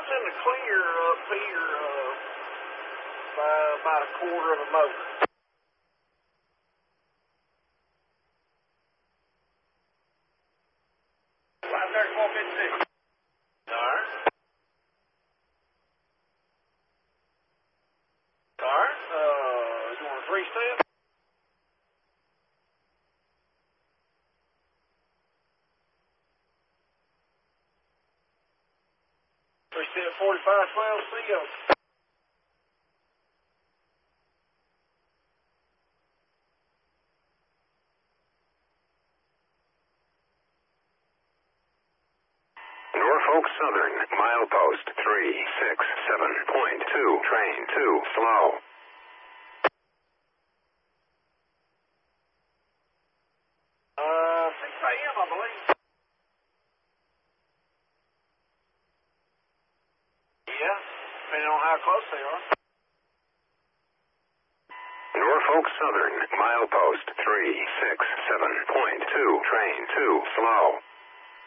in the clear up here by about a quarter of a motor. Right there, 456. All right. All right. You want a 3-step? Three-step 4512 CO. Norfolk Southern, milepost 367.2, train 2, slow. 6 a.m., I believe. Yeah, depending on how close they are. Norfolk Southern, milepost 367.2, train 2, slow.